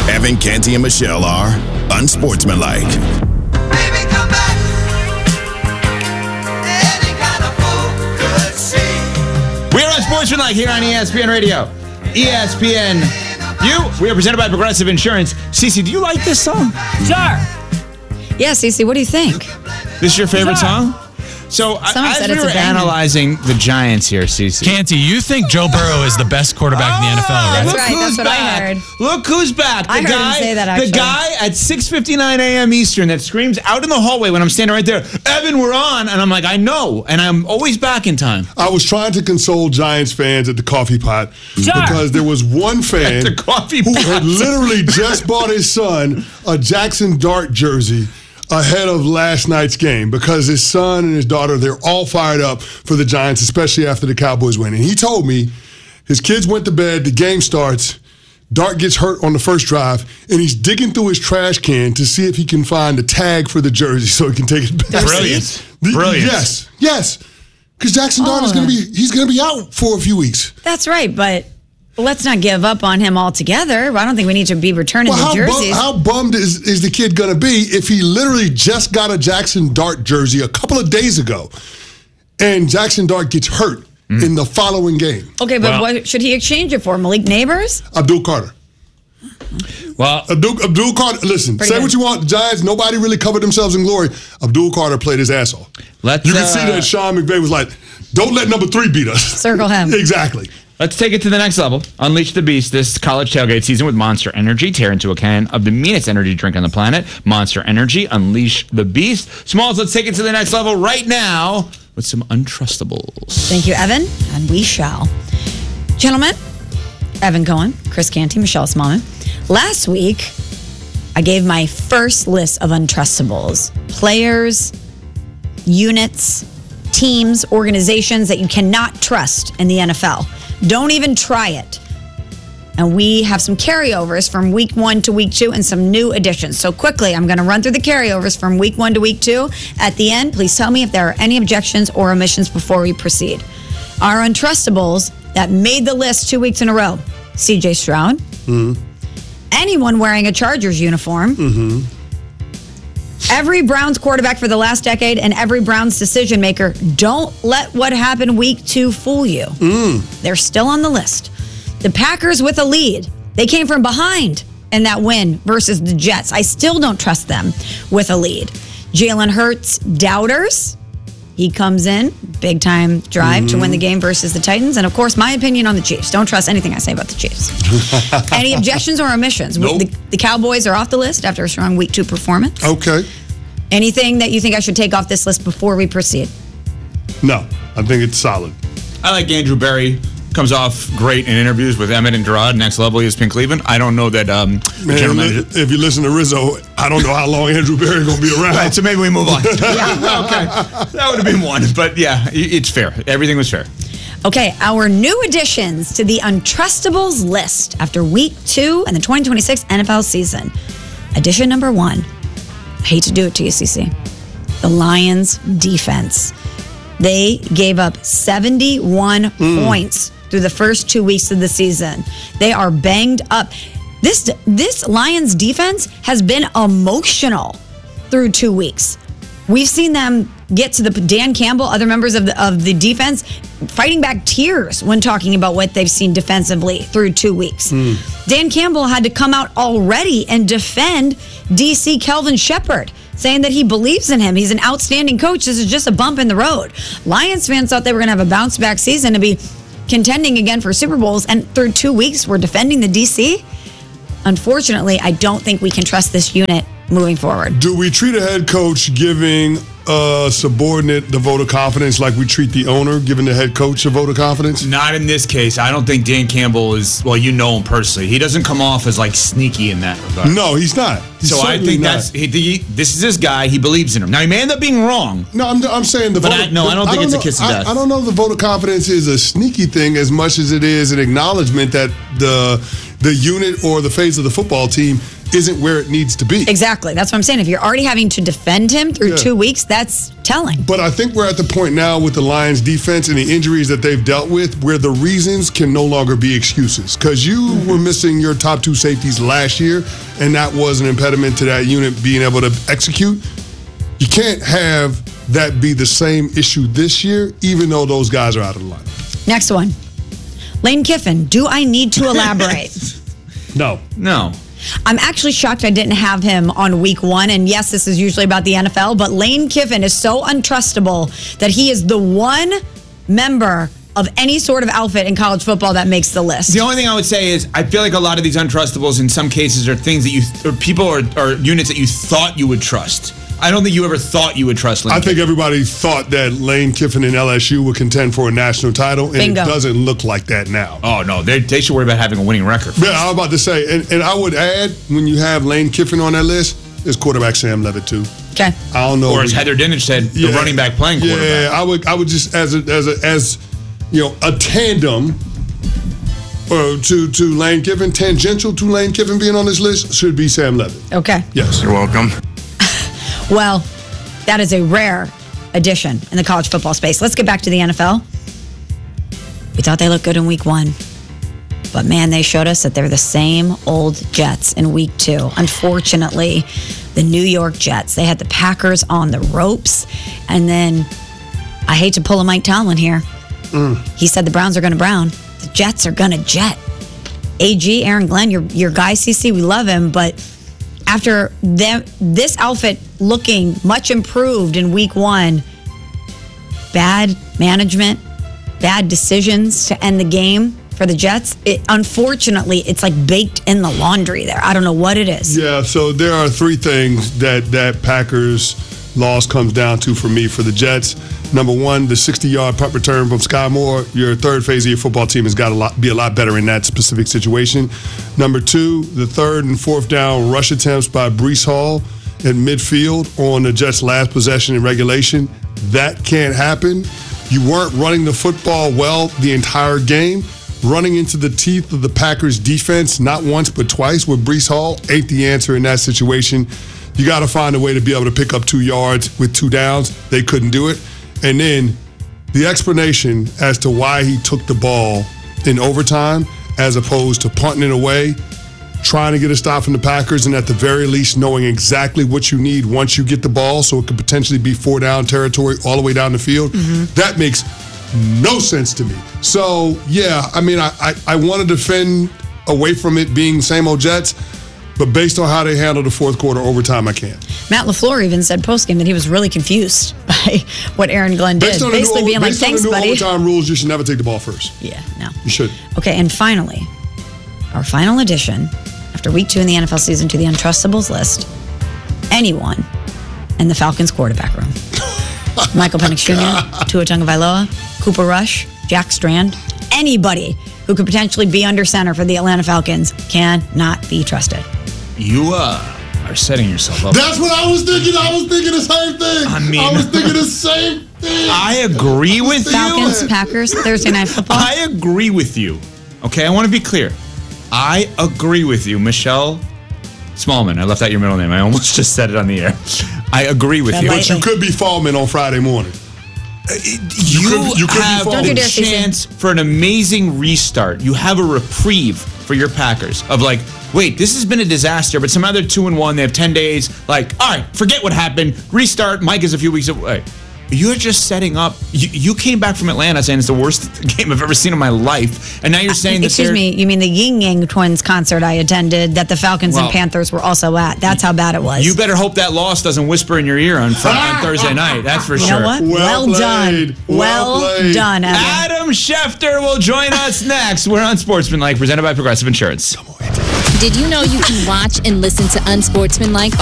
Evan, Canty, and Michelle are unsportsmanlike. Baby, come back. Any kind of fool could see. We are unsportsmanlike here on ESPN Radio. ESPN we are presented by Progressive Insurance. Cece, do you like this song? Sure. Yeah, Cece, what do you think? This is your favorite song? So, as we were analyzing the Giants here, Cece. Canty, you think Joe Burrow is the best quarterback in the NFL, right? That's right. That's what I heard. Look who's back. I heard him say that, actually. The guy at 6:59 a.m. Eastern that screams out in the hallway when I'm standing right there, Evan, we're on. And I'm like, I know. And I'm always back in time. I was trying to console Giants fans at the coffee pot because there was one fan who had literally just bought his son a Jackson Dart jersey ahead of last night's game because his son and his daughter, they're all fired up for the Giants, especially after the Cowboys win. And he told me his kids went to bed, the game starts, Dart gets hurt on the first drive, and he's digging through his trash can to see if he can find a tag for the jersey so he can take it back. Brilliant. Yes. Because Jackson Dart is he's going to be out for a few weeks. That's right, but let's not give up on him altogether. I don't think we need to be returning the jerseys. How bummed is the kid going to be if he literally just got a Jackson Dart jersey a couple of days ago and Jackson Dart gets hurt in the following game? Okay, but what should he exchange it for? Malik Neighbors? Abdul Carter. Well, Abdul Carter, listen, say what you want. The Giants, nobody really covered themselves in glory. Abdul Carter played his ass off. You can see that Sean McVay was like, don't let number 3 beat us. Circle him. Exactly. Let's take it to the next level. Unleash the beast this college tailgate season with Monster Energy. Tear into a can of the meanest energy drink on the planet. Monster Energy. Unleash the beast. Smalls, let's take it to the next level right now with some Untrustables. Thank you, Evan. And we shall. Gentlemen, Evan Cohen, Chris Canty, Michelle Smallman. Last week, I gave my first list of Untrustables. Players, units, teams, organizations that you cannot trust in the NFL. Don't even try it. And we have some carryovers from week 1 to week 2 and some new additions. So quickly, I'm going to run through the carryovers from week 1 to week 2. At the end, please tell me if there are any objections or omissions before we proceed. Our Untrustables that made the list 2 weeks in a row. CJ Stroud. Mm-hmm. Anyone wearing a Chargers uniform. Mm-hmm. Every Browns quarterback for the last decade and every Browns decision maker. Don't let what happened week 2 fool you. They're still on the list. The Packers with a lead. They came from behind in that win versus the Jets. I still don't trust them with a lead. Jalen Hurts, doubters. He comes in, big time drive to win the game versus the Titans. And of course, my opinion on the Chiefs. Don't trust anything I say about the Chiefs. Any objections or omissions? Nope. The Cowboys are off the list after a strong week 2 performance. Okay. Anything that you think I should take off this list before we proceed? No, I think it's solid. I like Andrew Berry. Comes off great in interviews with Emmett and Gerard, next level ESPN Cleveland. I don't know that if you listen to Rizzo, I don't know how long Andrew Berry is going to be around. Right, so maybe we move on. Okay. That would have been one. But yeah, it's fair. Everything was fair. Okay, our new additions to the Untrustables list after week 2 and the 2026 NFL season. Addition number 1. I hate to do it to you, CC. The Lions defense. They gave up 71 points through the first 2 weeks of the season. They are banged up. This Lions defense has been emotional through 2 weeks. We've seen them get to the Dan Campbell, other members of the defense, fighting back tears when talking about what they've seen defensively through 2 weeks. Dan Campbell had to come out already and defend DC Kelvin Shepherd, saying that he believes in him. He's an outstanding coach. This is just a bump in the road. Lions fans thought they were going to have a bounce-back season to be contending again for Super Bowls, and through 2 weeks, we're defending the DC. Unfortunately, I don't think we can trust this unit moving forward. Do we treat a head coach giving a subordinate the vote of confidence like we treat the owner giving the head coach a vote of confidence? Not in this case. I don't think Dan Campbell is, well, you know him personally. He doesn't come off as like sneaky in that regard. No, he's not. So I think this is this guy. He believes in him. Now, he may end up being wrong. No, I'm saying the vote. I don't think it's a kiss of death. I don't know if the vote of confidence is a sneaky thing as much as it is an acknowledgement that the unit or the phase of the football team isn't where it needs to be. Exactly. That's what I'm saying. If you're already having to defend him through 2 weeks, that's telling. But I think we're at the point now with the Lions defense and the injuries that they've dealt with where the reasons can no longer be excuses. Because you were missing your top 2 safeties last year, and that was an impediment to that unit being able to execute. You can't have that be the same issue this year, even though those guys are out of the lineup. Next one. Lane Kiffin, do I need to elaborate? No. I'm actually shocked I didn't have him on week 1. And yes, this is usually about the NFL, but Lane Kiffin is so untrustable that he is the one member of any sort of outfit in college football that makes the list. The only thing I would say is I feel like a lot of these untrustables in some cases are things that or people or units that you thought you would trust. I don't think you ever thought you would trust Lane Kiffin. think everybody thought that Lane Kiffin and LSU would contend for a national title, and Bingo. It doesn't look like that now. Oh, no. They should worry about having a winning record. Yeah, I was about to say, and I would add, when you have Lane Kiffin on that list, is quarterback Sam Levitt too. Okay. I don't know. Or as Heather Dinich said, the running back playing quarterback. Yeah, I would just as a tandem to Lane Kiffin, tangential to Lane Kiffin being on this list should be Sam Levitt. Okay. Yes. You're welcome. Well, that is a rare addition in the college football space. Let's get back to the NFL. We thought they looked good in week 1. But man, they showed us that they're the same old Jets in week 2. Unfortunately, the New York Jets, they had the Packers on the ropes. And then, I hate to pull a Mike Tomlin here. He said the Browns are going to brown. The Jets are going to jet. AG, Aaron Glenn, your guy, CC, we love him, but after this outfit looking much improved in week 1, bad management, bad decisions to end the game for the Jets, unfortunately, it's like baked in the laundry there. I don't know what it is. Yeah, so there are 3 things that Packers loss comes down to for me for the Jets. Number 1, the 60-yard punt return from Sky Moore. Your third phase of your football team has got to be a lot better in that specific situation. Number 2, the 3rd and 4th down rush attempts by Breece Hall in midfield on the Jets' last possession in regulation. That can't happen. You weren't running the football well the entire game. Running into the teeth of the Packers' defense, not once but twice with Breece Hall, ain't the answer in that situation. You got to find a way to be able to pick up 2 yards with 2 downs. They couldn't do it. And then the explanation as to why he took the ball in overtime as opposed to punting it away, trying to get a stop from the Packers, and at the very least knowing exactly what you need once you get the ball so it could potentially be 4-down territory all the way down the field. That makes no sense to me. So, yeah, I mean, I want to defend away from it being same old Jets, but based on how they handled the fourth quarter overtime, I can't. Matt LaFleur even said postgame that he was really confused by what Aaron Glenn did. Basically being like, thanks, buddy. Based on the new overtime rules, you should never take the ball first. Yeah, no. You should. Okay, and finally, our final addition after week 2 in the NFL season to the Untrustables list, anyone in the Falcons quarterback room. Michael Penix Jr., Tua Tagovailoa, Cooper Rush, Jack Strand, anybody who could potentially be under center for the Atlanta Falcons cannot be trusted. You are setting yourself up. That's what I was thinking. I was thinking the same thing. I was thinking the same thing. I agree with Falcons, you. Packers, Thursday Night Football. I agree with you. Okay, I want to be clear. I agree with you, Michelle Smallman. I left out your middle name. I almost just said it on the air. I agree with you. But you could be Fallman on Friday morning. You could have a chance for an amazing restart. You have a reprieve for your Packers of like, wait, this has been a disaster, but some other 2-1, they have 10 days. Like, all right, forget what happened. Restart. Mike is a few weeks away. You're just setting up. You came back from Atlanta saying it's the worst game I've ever seen in my life, and now you're saying that. Excuse me, you mean the Ying Yang Twins concert I attended that the Falcons and Panthers were also at? That's how bad it was. You better hope that loss doesn't whisper in your ear on Thursday night. That's for sure. You know what? Well done. Well done, Evan. Adam Schefter will join us next. We're on Sportsmanlike, presented by Progressive Insurance. Did you know you can watch and listen to Unsportsmanlike